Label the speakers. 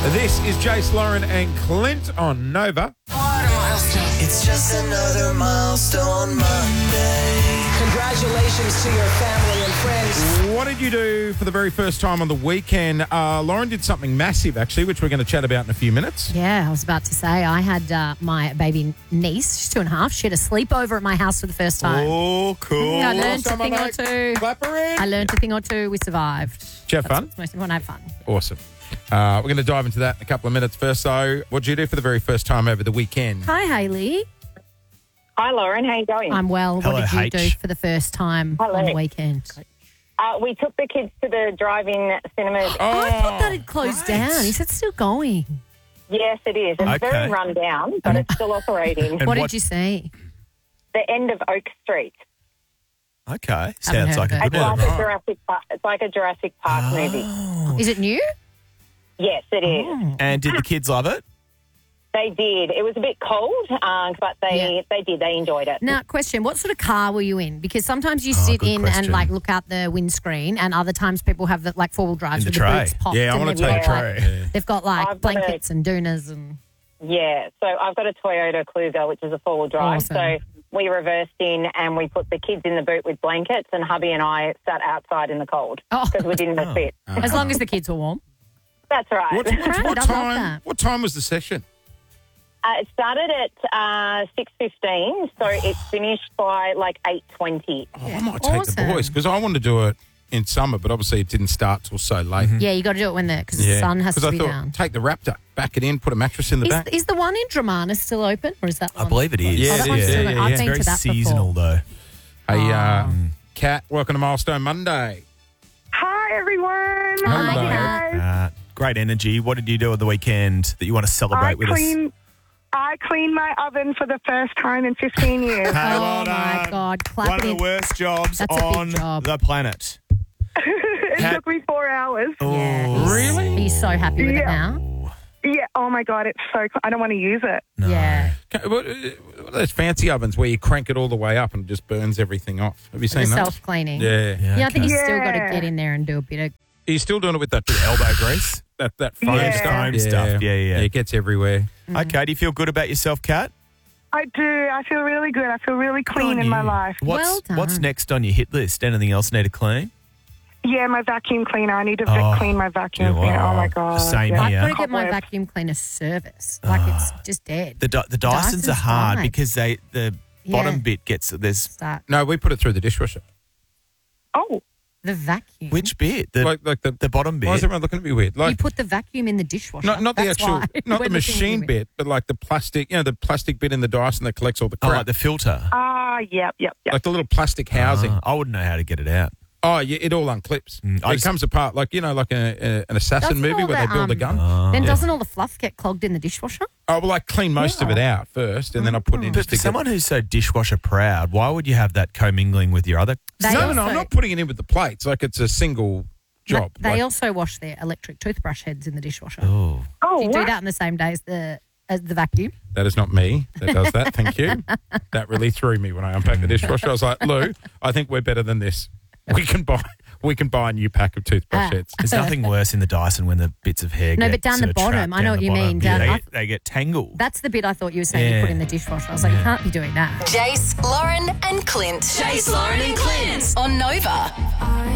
Speaker 1: This is Jace, Lauren and Clint on Nova.
Speaker 2: It's just another milestone Monday.
Speaker 3: Congratulations to your family and friends.
Speaker 1: What did you do for the very first time on the weekend? Lauren did something massive, actually, which we're going to chat about in a few minutes.
Speaker 4: Yeah, I was about to say, I had my baby niece, she's 2.5. She had a sleepover at my house for the first time.
Speaker 5: Oh, cool.
Speaker 4: I learned a thing or two.
Speaker 1: Clap her in.
Speaker 4: I learned a thing or two. We survived.
Speaker 1: Did you have fun?
Speaker 4: Most important, I had fun.
Speaker 1: Awesome. We're going to dive into that in a couple of minutes. First, though, what did you do for the very first time over the weekend?
Speaker 4: Hi, Hayley.
Speaker 6: Hi, Lauren. How you going?
Speaker 4: I'm well.
Speaker 5: Hello,
Speaker 4: what did you
Speaker 5: H.
Speaker 4: do for the first time
Speaker 6: Hello.
Speaker 4: on the weekend?
Speaker 6: We took the kids to the drive-in cinemas.
Speaker 4: Oh, I thought that had closed down. Is it still going?
Speaker 6: Yes, it is. It's
Speaker 5: Okay.
Speaker 6: very run down, but it's still operating.
Speaker 4: What did you see?
Speaker 6: The end of Oak Street.
Speaker 5: Okay.
Speaker 4: Haven't
Speaker 5: Sounds
Speaker 4: heard
Speaker 5: like
Speaker 4: of
Speaker 5: a
Speaker 4: it.
Speaker 5: good
Speaker 6: It's
Speaker 5: one.
Speaker 6: like a Jurassic Park. It's like a Jurassic Park movie.
Speaker 4: Is it new?
Speaker 6: Yes, it is.
Speaker 5: And did the kids love it?
Speaker 6: They did. It was a bit cold, but they did. They enjoyed it.
Speaker 4: Now, question, what sort of car were you in? Because sometimes you sit
Speaker 5: good
Speaker 4: in
Speaker 5: question.
Speaker 4: and, like, look out the windscreen, and other times people have, the, like, four-wheel drives
Speaker 5: In the
Speaker 4: with the
Speaker 5: tray.
Speaker 4: boots popped.
Speaker 1: Yeah, I
Speaker 4: and
Speaker 1: wanna
Speaker 4: they've
Speaker 1: take
Speaker 4: got,
Speaker 1: a
Speaker 4: like,
Speaker 1: tray.
Speaker 4: They've got, like,
Speaker 6: I've got
Speaker 4: blankets and doonas and...
Speaker 6: Yeah. So I've got a Toyota Kluger, which is a four-wheel drive.
Speaker 4: Awesome.
Speaker 6: So we reversed in and we put the kids in the boot with blankets, and hubby and I sat outside in the cold
Speaker 4: Oh.
Speaker 6: because we didn't fit.
Speaker 4: As long as the kids were warm.
Speaker 6: That's right.
Speaker 1: What
Speaker 4: Right, I love
Speaker 1: time?
Speaker 4: that.
Speaker 1: What time was the session?
Speaker 6: It started at 6:15, so it finished by like 8:20.
Speaker 1: Oh, I might take the
Speaker 4: Awesome.
Speaker 1: boys because I wanted to do it in summer, but obviously it didn't start till so late.
Speaker 4: Yeah, you got to do it when because the sun has
Speaker 1: 'Cause
Speaker 4: to
Speaker 1: I
Speaker 4: be
Speaker 1: thought,
Speaker 4: down.
Speaker 1: take the Raptor, back it in, put a mattress in the back.
Speaker 4: Is the one in Dramana still open, or is that
Speaker 5: I
Speaker 4: one?
Speaker 5: believe it is.
Speaker 1: Yeah,
Speaker 4: Oh, that
Speaker 1: it
Speaker 4: one's
Speaker 1: is.
Speaker 4: still
Speaker 1: Yeah,
Speaker 4: open.
Speaker 1: yeah,
Speaker 4: I've
Speaker 5: It's
Speaker 4: been
Speaker 5: very
Speaker 4: to that
Speaker 5: seasonal,
Speaker 4: before.
Speaker 5: though.
Speaker 1: Hey, Kat, welcome to Milestone Monday.
Speaker 7: Hi, everyone.
Speaker 1: Hello.
Speaker 7: Hi, guys.
Speaker 5: Great energy. What did you do at the weekend that you want to celebrate with us?
Speaker 7: I cleaned my oven for the first time in 15 years.
Speaker 5: Hey,
Speaker 4: Oh,
Speaker 5: well
Speaker 4: my
Speaker 5: done.
Speaker 4: God. Clap
Speaker 5: One
Speaker 4: it
Speaker 5: of
Speaker 4: in.
Speaker 5: the worst jobs
Speaker 4: That's a big
Speaker 5: on
Speaker 4: job.
Speaker 5: the planet.
Speaker 7: It
Speaker 5: Kat-
Speaker 7: took me 4 hours.
Speaker 4: Yeah.
Speaker 1: Really?
Speaker 4: Are you so happy with it
Speaker 7: Yeah.
Speaker 4: now?
Speaker 7: Yeah. Oh, my God. It's so I don't want to use it.
Speaker 5: No.
Speaker 4: Yeah.
Speaker 1: What are those fancy ovens where you crank it all the way up and it just burns everything off? Have you
Speaker 4: The
Speaker 1: seen those?
Speaker 4: self-cleaning.
Speaker 1: Yeah.
Speaker 4: Yeah, I think
Speaker 5: okay.
Speaker 4: you still got to
Speaker 7: Yeah.
Speaker 4: get in there and do a bit of...
Speaker 1: Are you still doing it with that
Speaker 5: Elbow grease.
Speaker 1: that foam
Speaker 7: Yeah.
Speaker 1: stuff?
Speaker 5: Foam stuff. Yeah.
Speaker 1: It gets everywhere.
Speaker 5: Okay. Do you feel good about yourself, Kat?
Speaker 7: I do. I feel really good. I feel really clean
Speaker 5: on
Speaker 7: in my
Speaker 5: you.
Speaker 7: life.
Speaker 4: Well done.
Speaker 5: What's next on your hit list? Anything else need to clean?
Speaker 7: Yeah, my vacuum cleaner. I need to
Speaker 5: Oh,
Speaker 7: clean my vacuum
Speaker 5: yeah,
Speaker 7: cleaner.
Speaker 5: wow.
Speaker 7: Oh, my God.
Speaker 5: Same
Speaker 7: Yeah.
Speaker 5: here.
Speaker 4: I've got to get my
Speaker 7: Cobweb.
Speaker 4: vacuum cleaner service. Like, it's just dead.
Speaker 5: The Dysons are hard
Speaker 4: died.
Speaker 5: because the
Speaker 4: Yeah.
Speaker 5: bottom bit gets there's
Speaker 4: Start.
Speaker 1: No, we put it through the dishwasher.
Speaker 7: Oh,
Speaker 4: The vacuum.
Speaker 5: which bit the
Speaker 1: Like the
Speaker 5: bottom bit.
Speaker 1: Why is everyone looking at me weird?
Speaker 4: You
Speaker 1: Like
Speaker 4: put the vacuum in the dishwasher.
Speaker 1: not the
Speaker 4: That's
Speaker 1: actual,
Speaker 4: why.
Speaker 1: not
Speaker 4: We're
Speaker 1: the
Speaker 4: looking
Speaker 1: machine
Speaker 4: at you.
Speaker 1: bit, but like the plastic. The plastic bit in the Dyson that collects all the
Speaker 5: Oh,
Speaker 1: crap,
Speaker 5: like the filter.
Speaker 7: yep.
Speaker 1: like the little plastic housing.
Speaker 5: I wouldn't know how to get it out.
Speaker 1: Oh, yeah, it all unclips.
Speaker 5: I
Speaker 1: It
Speaker 5: just-
Speaker 1: comes apart like like an assassin
Speaker 4: Doesn't
Speaker 1: movie
Speaker 4: all
Speaker 1: where they
Speaker 4: the,
Speaker 1: build a gun.
Speaker 4: Then
Speaker 1: Yeah.
Speaker 4: doesn't all the fluff get clogged in the dishwasher?
Speaker 1: Oh, well, I clean most of it out first, and then I put it in.
Speaker 5: But
Speaker 1: just
Speaker 5: for
Speaker 1: to get-
Speaker 5: someone who's so dishwasher proud, why would you have that commingling with your other?
Speaker 4: They
Speaker 1: no,
Speaker 4: also,
Speaker 1: I'm not putting it in with the plates. Like it's a single job.
Speaker 4: They
Speaker 1: Like-
Speaker 4: also wash their electric toothbrush heads in the dishwasher.
Speaker 5: Oh,
Speaker 7: Oh,
Speaker 4: Do you do
Speaker 7: what?
Speaker 4: that on the same day as the vacuum?
Speaker 1: That is not me that does that. Thank you. That really threw me when I unpacked the dishwasher. I was like, Lou, I think we're better than this. We can buy a new pack of toothbrush heads.
Speaker 5: there's nothing worse in the Dyson when the bits of hair.
Speaker 4: No,
Speaker 5: get
Speaker 4: but down
Speaker 5: sort
Speaker 4: the
Speaker 5: of
Speaker 4: bottom,
Speaker 5: trapped
Speaker 4: I know
Speaker 5: down
Speaker 4: what
Speaker 5: the
Speaker 4: you
Speaker 5: bottom.
Speaker 4: mean.
Speaker 5: Yeah,
Speaker 4: Down-
Speaker 5: they get tangled.
Speaker 4: That's the bit I thought you were saying you put in the dishwasher. I was like, you can't be doing that.
Speaker 2: Jace, Lauren, and Clint. Jace, Lauren, and Clint on Nova.